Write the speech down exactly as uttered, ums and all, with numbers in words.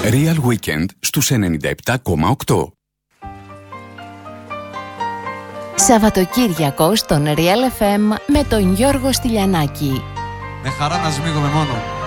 Real Weekend στους ενενήντα επτά κόμμα οκτώ. Σαββατοκύριακο στον Real εφ εμ με τον Γιώργο Στυλιανάκη. Με χαρά να σμίγομαι μόνο.